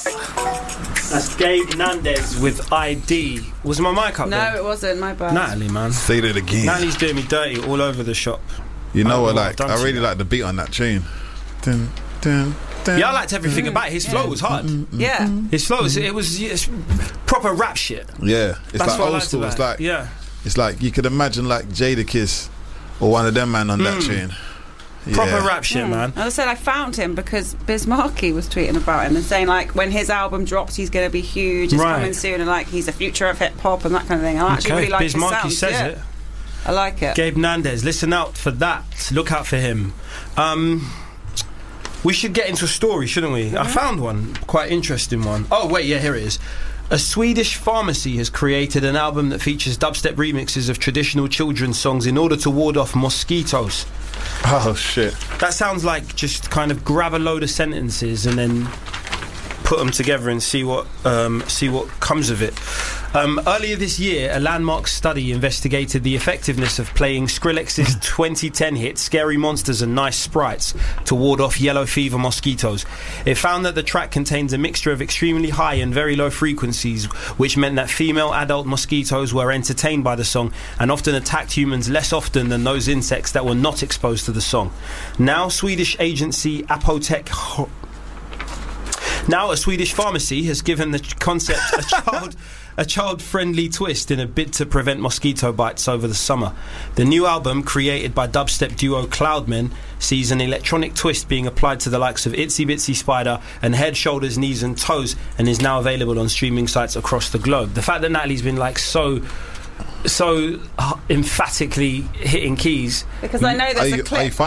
That's Gabe Nandez with ID. Was my mic up there? No, it wasn't. My bad. Natalie, man. Say that again. Natalie's doing me dirty all over the shop. You know what? I've done I to really you. like the beat on that tune. Dun, dun, dun, Yeah, I liked everything about it. His flow was hard. Yeah. His flow was, it was proper rap shit. Yeah, it's That's like what I old liked school. about It's it. like Yeah. it's like you could imagine like Jadakiss or one of them man on that tune. Proper rap shit, man. As I said, I found him because Biz Markie was tweeting about him and saying like when his album drops, he's going to be huge. It's coming soon, and like he's a future of hip hop and that kind of thing. I actually really like Biz his Markie sound. says it. I like it. Gabe Nandez, listen out for that. Look out for him. We should get into a story, shouldn't we? I found one, quite interesting one. Oh wait, yeah, here it is. A Swedish pharmacy has created an album that features dubstep remixes of traditional children's songs in order to ward off mosquitoes. Oh shit! That sounds like just kind of grab a load of sentences and then put them together and see what comes of it. Earlier this year, a landmark study investigated the effectiveness of playing Skrillex's 2010 hit Scary Monsters and Nice Sprites to ward off yellow fever mosquitoes. It found that the track contains a mixture of extremely high and very low frequencies, which meant that female adult mosquitoes were entertained by the song and often attacked humans less often than those insects that were not exposed to the song. Now, Swedish agency Apotek... Now, a Swedish pharmacy has given the concept a child-friendly twist in a bid to prevent mosquito bites over the summer. The new album, created by dubstep duo Cloudmen, sees an electronic twist being applied to the likes of Itsy Bitsy Spider and Head, Shoulders, Knees and Toes, and is now available on streaming sites across the globe. The fact that Natalie's been like so emphatically hitting keys, because I know there's a clip.